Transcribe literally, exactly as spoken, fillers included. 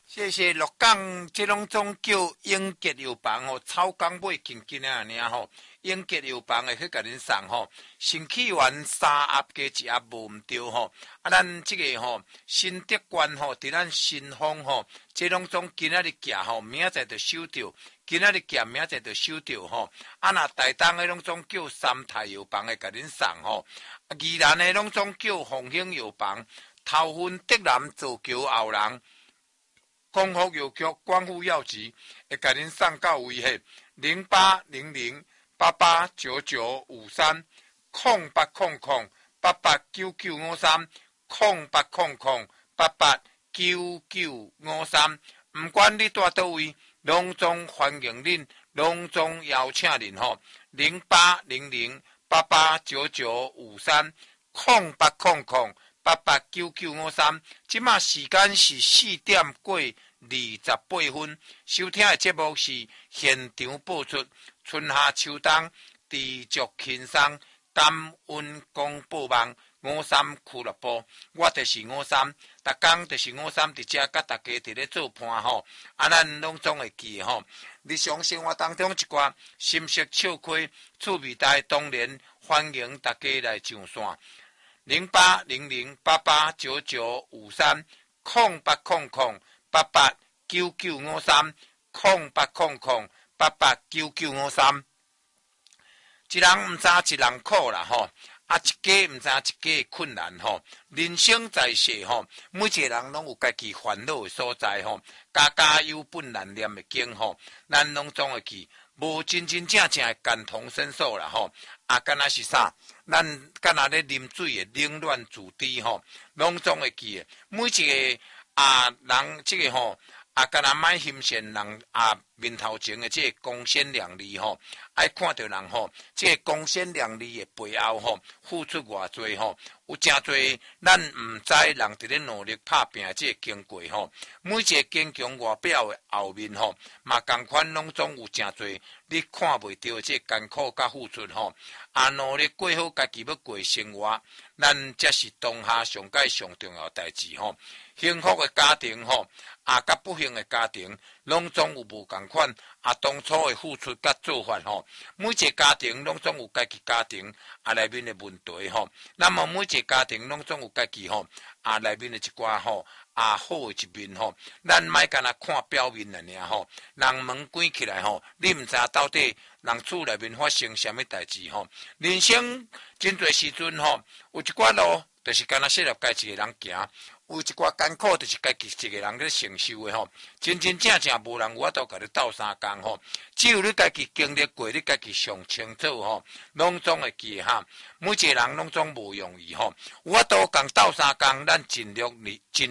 谢谢鹿港，这拢总叫永吉药房吼，草港尾近近啊尔吼。永吉药房会去甲恁送吼，新起源三盒加一盒无毋对吼。啊，咱即个吼新德冠吼，伫咱新丰吼，这拢总今仔日寄吼，明仔载就收到。今仔日寄，明仔载就收到吼。啊，若台东诶拢总叫三泰药房会甲恁送吼。啊，宜兰诶拢总叫凤兴药房，头份德南造桥后人。光复药局、光复药局会甲恁送到位迄零八零零八八九九五三空八空空八八九九五三空八空空八八九九五三，毋管你住倒位，拢总欢迎恁，拢总邀请恁吼。零八零零八八九九五三空八空空八八九九五三，即马时间是四点过。二十八分，收听的节目是现场播出，春夏秋冬持续轻松，感恩广播网五三俱乐部，我就是五三，逐工就是五三伫遮，甲大家伫咧做伴吼，啊，咱拢总会记吼。日常生活当中一寡心色笑开、趣味台，当然欢迎大家来上线，零八零零八八九九五三空八空空。八八九九五三空八空空八八九九五三，一人毋知一人苦啦吼，啊一家毋知一家困难吼。人生在世吼，每一个人拢有家己烦恼的所在吼，家家有本难念的经吼，咱拢总会记，无真真正正的感同身受啦吼。啊，敢若是啥？咱敢若咧啉水的冷暖自知吼，拢总会记的，每一个。啊，人即、這個吼，啊，敢若莫欣赏人啊面頭前的即個光鮮亮麗吼，愛看到人吼，即、這個光鮮亮麗的背後吼，付出偌濟吼，有誠濟咱毋知人佇咧努力拍拼即個經過吼，每一個堅強外表的後面吼，嘛共款攏總有誠濟你看袂到即個艱苦甲付出吼，啊，努力過好家己要過生活，咱才是當下上界上重要代志吼。幸福的家庭吼，啊，甲不幸的家庭，拢总有无共款啊。当初的付出甲做法吼，每一个家庭拢总有家己家庭啊内面的问题吼。那么每一个家庭拢总有家己吼啊内面的一寡吼啊好的一面吼。咱莫干那看表面了尔吼，人门关起来吼，你毋知到底人厝内面发生什么代志吼。人生真侪时阵吼，有一寡路就是干那适合家一个人行。有一寡艰苦，就是家己一个人咧承受的吼，真真正正无人有法度甲你斗相共吼，只有你家己经历过，你家己上清楚吼，拢总会记哈。每一个人拢总无容易吼，有法度共斗相共，咱尽力尽。